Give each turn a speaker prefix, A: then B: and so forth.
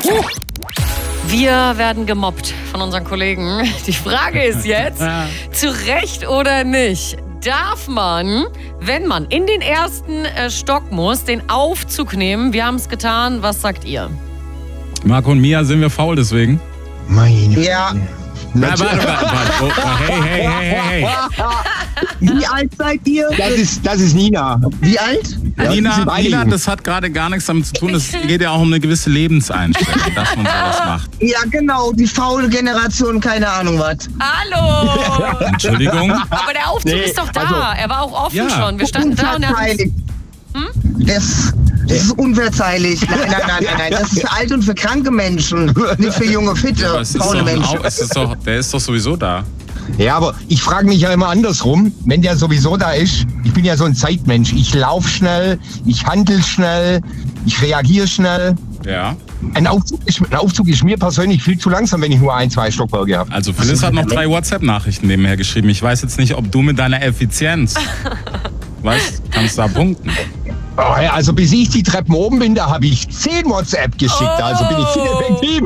A: Wir werden gemobbt von unseren Kollegen. Die Frage ist jetzt, zu Recht oder nicht, darf man, wenn man in den ersten Stock muss, den Aufzug nehmen? Wir haben es getan. Was sagt ihr?
B: Marco und Mia, sind wir faul deswegen?
C: Meine.
D: Ja.
B: Warte. Oh, hey.
D: Wie alt seid ihr?
C: Das ist Nina.
D: Wie alt?
C: Ja, die sind beide
B: Nina,
C: jung.
B: das hat gerade gar nichts damit zu tun. Es geht ja auch um eine gewisse Lebenseinstellung, dass man sowas macht.
D: Ja, genau. Die faule Generation, keine Ahnung was.
A: Hallo!
B: Entschuldigung?
A: Aber der Aufzug ist doch da.
C: also-
A: er war auch offen
B: Ja.
A: schon. Wir standen da und er hat uns...
D: Unverzeihlich. Das ist unverzeihlich. Nein. Das ist für alte und für kranke Menschen. Nicht für junge, fitte,
B: Aber es ist
D: faule
B: doch
D: Menschen.
B: der ist doch sowieso da.
C: Ja, aber ich frage mich ja immer andersrum, wenn der sowieso da ist. Ich bin ja so ein Zeitmensch. Ich laufe schnell, ich handle schnell, ich reagiere schnell.
B: Ja.
C: Ein Aufzug ist mir persönlich viel zu langsam, wenn ich nur 1-2 Stockwerke habe.
B: Also Phyllis hat noch 3 WhatsApp-Nachrichten nebenher geschrieben. Ich weiß jetzt nicht, ob du mit deiner Effizienz, kannst da punkten.
C: Oh, ja, also bis ich die Treppen oben bin, da habe ich 10 WhatsApp geschickt. Also bin ich viel effektiver.